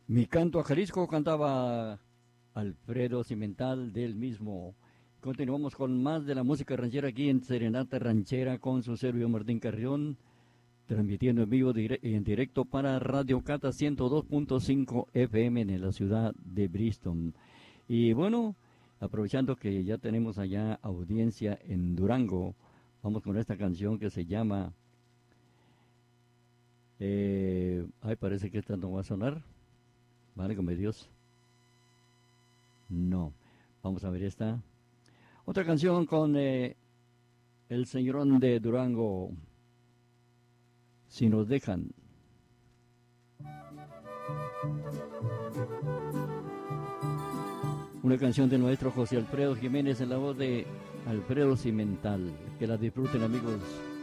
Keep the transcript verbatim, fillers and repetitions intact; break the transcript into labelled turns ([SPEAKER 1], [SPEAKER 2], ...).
[SPEAKER 1] Mi canto a Jalisco cantaba Alfredo Cimental del mismo. Continuamos con más de la música ranchera aquí en Serenata Ranchera con su Sergio Martín Carrión, transmitiendo en vivo dire- en directo para Radio Cata ciento dos punto cinco F M en la ciudad de Bristol. Y bueno, aprovechando que ya tenemos allá audiencia en Durango, vamos con esta canción que se llama... eh, ay, parece que esta no va a sonar. Válgame Dios. No. Vamos a ver esta. Otra canción con eh, el señorón de Durango, Si nos dejan. Una canción de nuestro José Alfredo Jiménez en la voz de Alfredo Cimental. Que la disfruten, amigos.